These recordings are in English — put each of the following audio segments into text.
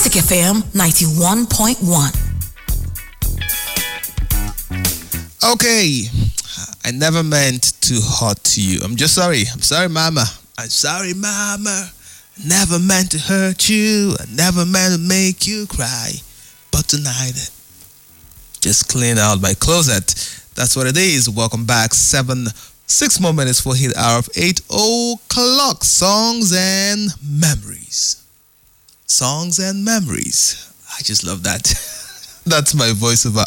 Classic FM 91.1. Okay, I never meant to hurt you. I'm sorry, Mama. I'm sorry, Mama. Never meant to hurt you. I never meant to make you cry. But tonight, just clean out my closet. That's what it is. Welcome back. 6 more minutes for hit hour of 8 o'clock. Songs and memories. Songs and memories. I just love that. That's my voiceover.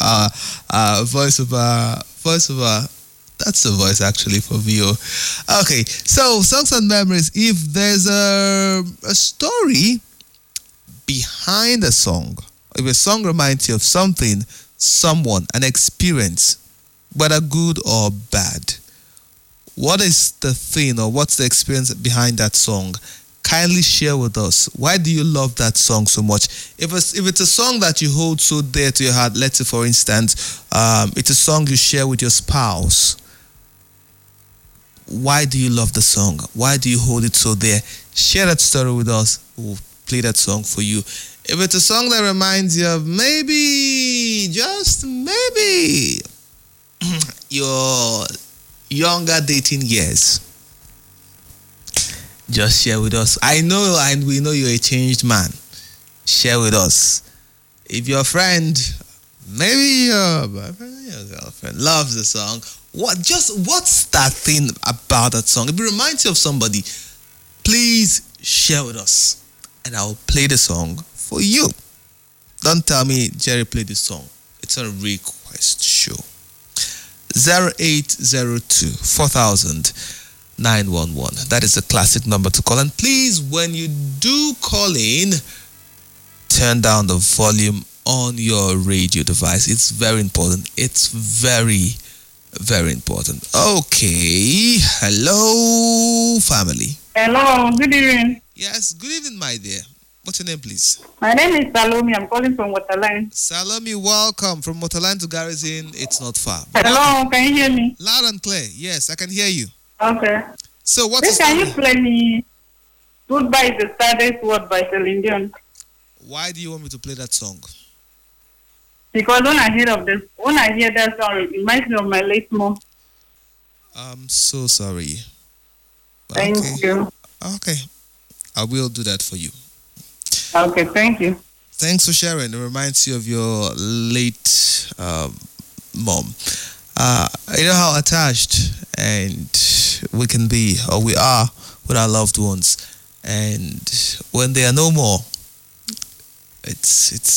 Voiceover. That's the voice actually for VO. Okay, so songs and memories. If there's a story behind a song, if a song reminds you of something, someone, an experience, whether good or bad, what is the thing or what's the experience behind that song? Kindly share with us. Why do you love that song so much? If it's a song that you hold so dear to your heart, let's say for instance, it's a song you share with your spouse. Why do you love the song? Why do you hold it so dear? Share that story with us. We'll play that song for you. If it's a song that reminds you of maybe, just maybe, your younger dating years, just share with us. I know and we know you're a changed man. Share with us. If your friend, maybe your boyfriend, your girlfriend loves the song, what's that thing about that song? If it reminds you of somebody, please share with us and I'll play the song for you. Don't tell me Jerry played this song. It's a request show. 0802 4000 911. That is a classic number to call. And please, when you do call in, turn down the volume on your radio device. It's very important. It's very, very important. Okay. Hello, family. Hello, good evening. Yes, good evening, my dear. What's your name, please? My name is Salome. I'm calling from Waterline. Salome, welcome. From Waterline to Garrison, it's not far. Hello, can you hear me? Loud and clear. Yes, I can hear you. Okay. So what's Please, can you play me Goodbye is the Saddest Word by Celine Dion? Why do you want me to play that song? Because when I hear that song, it reminds me of my late mom. I'm so sorry. Thank you. Okay. I will do that for you. Okay, thank you. Thanks for sharing. It reminds you of your late mom. You know how attached and we can be, or we are, with our loved ones. And when they are no more, it's